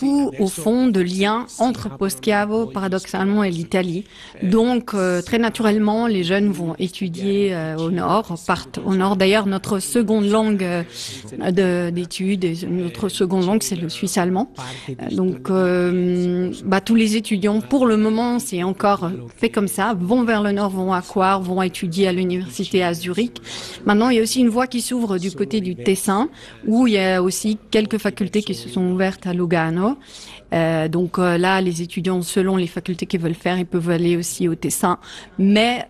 beaucoup, au fond, de liens entre Poschiavo, paradoxalement, et l'Italie. Donc, très naturellement, les jeunes vont étudier au nord, partent au nord. D'ailleurs, notre seconde langue d'études, notre seconde langue, c'est le suisse-allemand. Donc, tous les étudiants, pour le moment, c'est encore fait comme ça, vont vers le nord, vont à Coire, vont étudier à l'université à Zurich. Maintenant, il y a aussi une voie qui s'ouvre du côté du Tessin, où il y a aussi quelques facultés qui se sont ouvertes à Lugano. Là, les étudiants, selon les facultés qu'ils veulent faire, ils peuvent aller aussi au Tessin. Mais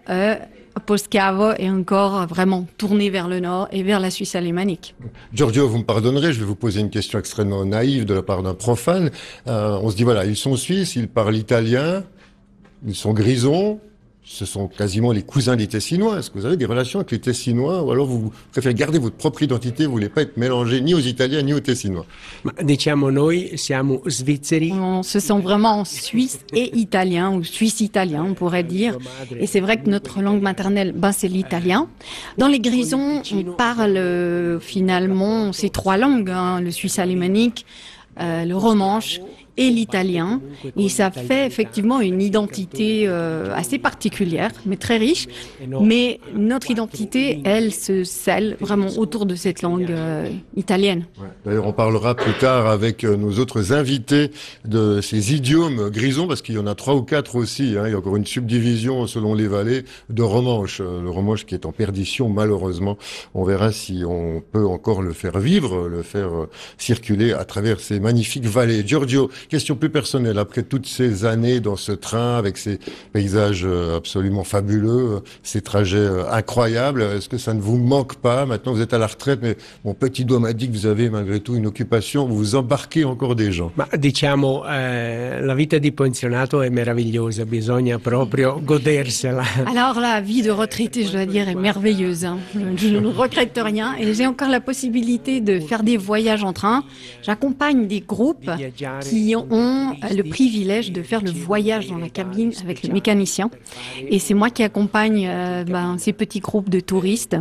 Poschiavo est encore vraiment tourné vers le nord et vers la Suisse alémanique. Giorgio, vous me pardonnerez, je vais vous poser une question extrêmement naïve de la part d'un profane. On se dit, voilà, ils sont suisses, ils parlent italien, ils sont grisons, ce sont quasiment les cousins des Tessinois. Est-ce que vous avez des relations avec les Tessinois ou alors vous préférez garder votre propre identité, vous voulez pas être mélangé ni aux Italiens ni aux Tessinois? Diciamo noi siamo svizzeri. On se sent vraiment suisse et italien, ou suisse-italien, on pourrait dire. Et c'est vrai que notre langue maternelle, c'est l'italien. Dans les Grisons, on parle finalement ces trois langues, le suisse alémanique, le romanche et l'italien, et ça fait effectivement une identité assez particulière, mais très riche. Mais notre identité, elle, se scelle vraiment autour de cette langue italienne. Ouais. D'ailleurs, on parlera plus tard avec nos autres invités de ces idiomes grisons, parce qu'il y en a 3 ou 4 aussi. Il y a encore une subdivision selon les vallées de romanche. Le romanche qui est en perdition, malheureusement. On verra si on peut encore le faire vivre, le faire circuler à travers ces magnifiques vallées. Giorgio, question plus personnelle, après toutes ces années dans ce train, avec ces paysages absolument fabuleux, ces trajets incroyables, est-ce que ça ne vous manque pas? Maintenant, vous êtes à la retraite, mais mon petit doigt m'a dit que vous avez malgré tout une occupation, vous embarquez encore des gens. Diciamo, la vita di pensionato è meravigliosa, bisogna proprio godersela. Alors, la vie de retraité, je dois dire, est merveilleuse. Je ne regrette rien et j'ai encore la possibilité de faire des voyages en train. J'accompagne des groupes qui ont le privilège de faire le voyage dans la cabine avec le mécanicien. Et c'est moi qui accompagne ces petits groupes de touristes.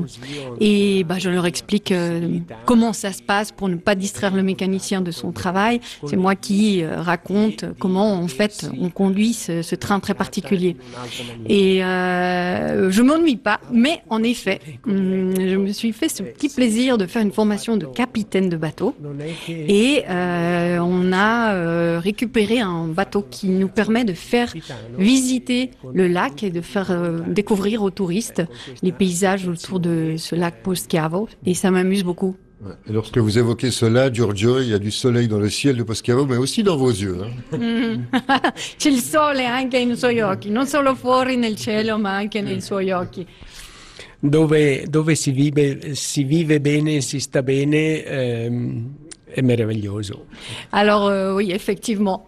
Et je leur explique comment ça se passe pour ne pas distraire le mécanicien de son travail. C'est moi qui raconte comment, en fait, on conduit ce train très particulier. Et je m'ennuie pas, mais en effet, je me suis fait ce petit plaisir de faire une formation de capitaine de bateau. Et on a récupérer un bateau qui nous permet de faire visiter le lac et de faire découvrir aux touristes les paysages autour de ce lac Poschiavo. Et ça m'amuse beaucoup. Et lorsque vous évoquez cela, Giorgio, il y a du soleil dans le ciel de Poschiavo, mais aussi dans vos yeux. C'è il sole anche nei suoi occhi, non solo fuori nel cielo, ma anche nei suoi occhi. Dove si vive bene, si sta bene, è meraviglioso. Alors oui, effectivement,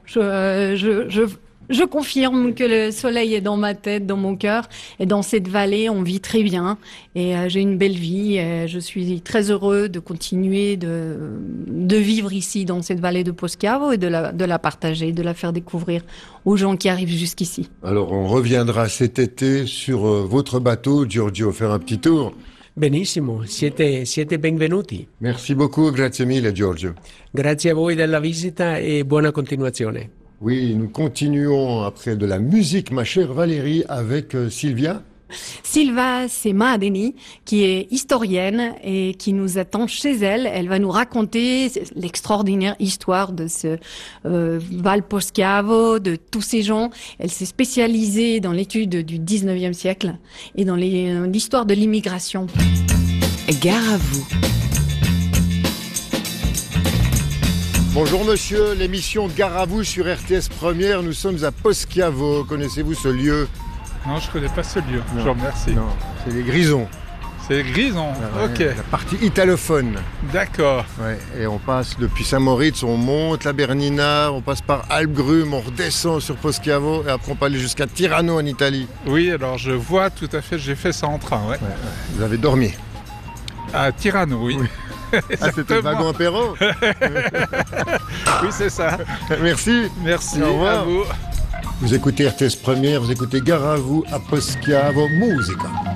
je confirme que le soleil est dans ma tête, dans mon cœur, et dans cette vallée, on vit très bien, et j'ai une belle vie, et je suis très heureux de continuer de vivre ici, dans cette vallée de Poschiavo, et de la partager, de la faire découvrir aux gens qui arrivent jusqu'ici. Alors, on reviendra cet été sur votre bateau, Giorgio, faire un petit tour. Benissimo, siete benvenuti. Merci beaucoup, grazie mille, Giorgio. Grazie a voi della visita e buona continuazione. Oui, nous continuons après de la musique, ma chère Valérie, avec Silvia. Silva Semadeni, qui est historienne et qui nous attend chez elle. Elle va nous raconter l'extraordinaire histoire de ce Val Poschiavo, de tous ces gens. Elle s'est spécialisée dans l'étude du 19e siècle et dans l'histoire de l'immigration. Gare à vous. Bonjour monsieur, l'émission Gare à vous sur RTS Première. Nous sommes à Poschiavo. Connaissez-vous ce lieu? Non, je ne connais pas ce lieu. Non, je vous remercie. Non, c'est les Grisons. C'est les Grisons, ok. La partie italophone. D'accord. Ouais, et on passe depuis Saint-Moritz, on monte la Bernina, on passe par Alpgrum, on redescend sur Poschiavo et après on peut aller jusqu'à Tirano en Italie. Oui, alors je vois tout à fait, j'ai fait ça en train, ouais. Vous avez dormi? À Tirano, oui. C'était le wagon apéro. Oui, c'est ça. Merci. Merci, au revoir. à vous. Vous écoutez RTS Première, vous écoutez Gare à vous à Poschiavo Musica.